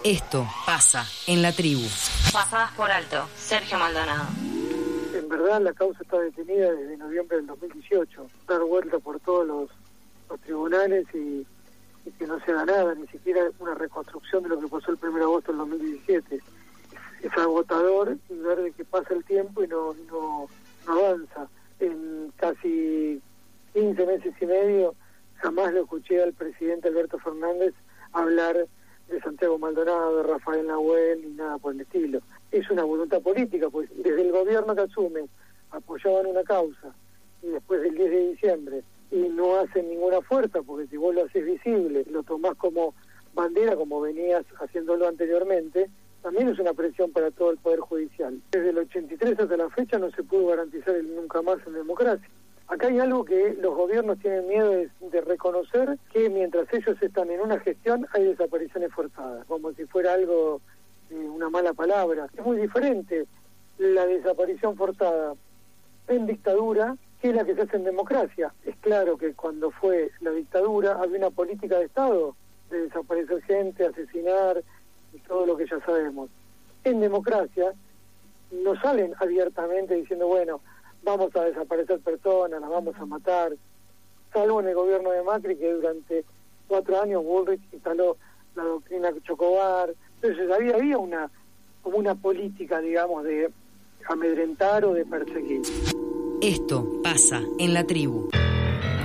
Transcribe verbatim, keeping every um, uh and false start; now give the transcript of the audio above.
Esto pasa en la tribu. Pasadas por alto, Sergio Maldonado. En verdad la causa está detenida desde noviembre del dos mil dieciocho. Dar vuelta por todos los, los tribunales y, y que no se haga nada, ni siquiera una reconstrucción de lo que pasó el primero de agosto del dos mil diecisiete. Es, es agotador y ver de que pasa el tiempo y no, no, no avanza. En casi quince meses y medio jamás lo escuché al presidente Alberto Fernández hablar de Santiago Maldonado, de Rafael Nahuel, ni nada por el estilo. Es una voluntad política, pues desde el gobierno que asume apoyaban una causa y después del diez de diciembre y no hacen ninguna fuerza, porque si vos lo haces visible, lo tomás como bandera, como venías haciéndolo anteriormente, también es una presión para todo el Poder Judicial. Desde el ochenta y tres hasta la fecha no se pudo garantizar el nunca más en democracia. Acá hay algo que los gobiernos tienen miedo de, de reconocer, que mientras ellos están en una gestión hay desapariciones forzadas, como si fuera algo, eh, una mala palabra. Es muy diferente la desaparición forzada en dictadura que la que se hace en democracia. Es claro que cuando fue la dictadura había una política de Estado de desaparecer gente, asesinar y todo lo que ya sabemos. En democracia no salen abiertamente diciendo, bueno, vamos a desaparecer personas, las vamos a matar, salvo en el gobierno de Macri, que durante cuatro años Bullrich instaló la doctrina Chocobar. Entonces había, había una, como una política, digamos, de amedrentar o de perseguir. Esto pasa en la tribu.